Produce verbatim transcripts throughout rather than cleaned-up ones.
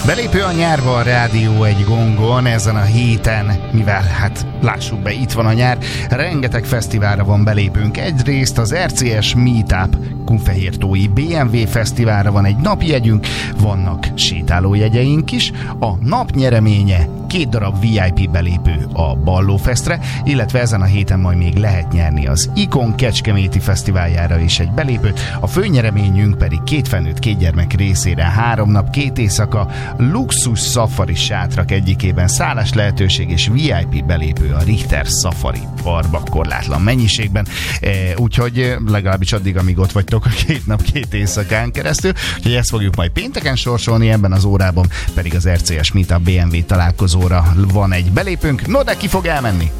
Belépő a nyárba a Rádió egy gongon ezen a héten, mivel hát lássuk be, itt van a nyár, rengeteg fesztiválra van belépőnk. Egyrészt az er cé es Meetup Kunfehértói bé em vé fesztiválra van egy napjegyünk, vannak sétálójegyeink is, a nap nyereménye két darab vé i pé belépő a Ballófestre, illetve ezen a héten majd még lehet nyerni az Ikon Kecskeméti fesztiváljára is egy belépőt, a főnyereményünk pedig két felnőtt, két gyermek részére három nap, két éjszaka luxus safari sátrak egyikében szállás lehetőség és vé i pé belépő a Richter Safari Parkba korlátlan mennyiségben, e, úgyhogy legalábbis addig, amíg ott vagytok a két nap, két éjszakán keresztül, úgyhogy ezt fogjuk majd pénteken sorsolni, ebben az órában pedig az er cé es Meetup bé em vé találkozóra van egy belépőnk. No, de ki fog elmenni?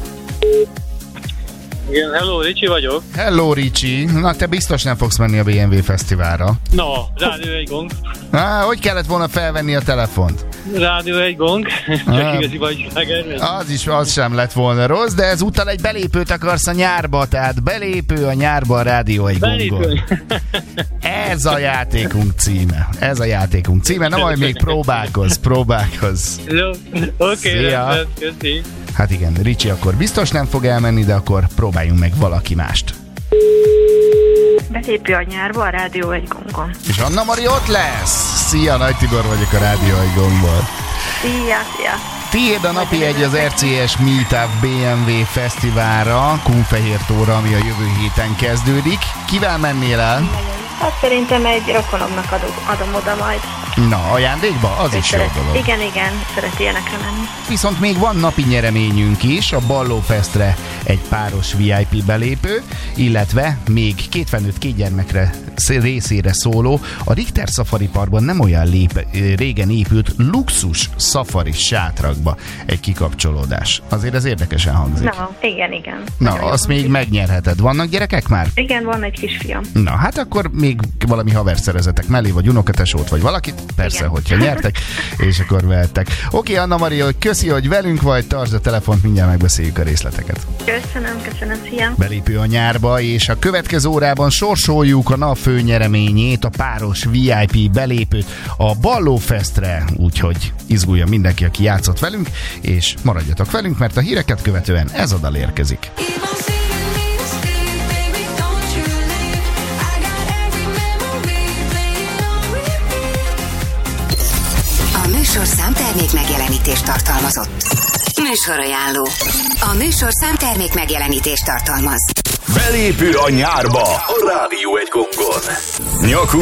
Igen, hello, Ricsi vagyok. Hello, Ricsi. Na, te biztos nem fogsz menni a bé em vé fesztiválra. No, Rádió egy gong. Á, hogy kellett volna felvenni a telefont? Rádió egy gong, csak ah, igazi vagy sláger. Az is, az sem lett volna rossz, de ezúttal egy belépőt akarsz a nyárba, tehát belépő a nyárba a Rádió egy gongon. Ez a játékunk címe. Ez a játékunk címe. Na majd még próbálkozz, próbálkozz. Oké, okay, köszi. Hát igen, Ricsi akkor biztos nem fog elmenni, de akkor próbáljunk meg valaki mást. Belépő a nyárba a Rádió egy gongon. És Anna Mari ott lesz! Szia, Nagy Tibor vagyok a Rádió egy gongból. Szia, szia! Tiéd a napi egy az er cé es Meetup bé em vé fesztiválra, Kunfehértóra, ami a jövő héten kezdődik. Kivel mennél el? Hát szerintem egy rokonomnak adom, adom oda majd. Na, ajándékba? Az is jó dolog. Igen, igen, szeret ilyenekre menni. Viszont még van napi nyereményünk is, a Ballófestre egy páros vé i pé belépő, illetve még két felnőtt, két gyermekre részére szóló, a Richter Safari Parkban nem olyan lép, régen épült luxus safari sátrakba egy kikapcsolódás. Azért ez érdekesen hangzik. Na, igen, igen. Na, nagyon azt még megnyerheted. Vannak gyerekek már? Igen, van egy kisfiam. Na, hát akkor még valami haver szerezetek mellé, vagy unokatesót, vagy valakit. Persze, igen. Hogyha nyertek, és akkor vehettek. Oké, Anna Maria, köszi, hogy velünk vagy, tartsd a telefont, mindjárt megbeszéljük a részleteket. Köszönöm, köszönöm, szia! Belépő a nyárba, és a következő órában sorsoljuk a nap főnyereményét, a páros vé i pé belépőt a Ballófestre, úgyhogy izguljon mindenki, aki játszott velünk, és maradjatok velünk, mert a híreket követően ez a dal érkezik. Műsorszám termék megjelenítést tartalmazott. Műsorajánló. A műsorszám termék megjelenítést tartalmaz. Belépő a nyárba a Rádió egy gongon. Nyakú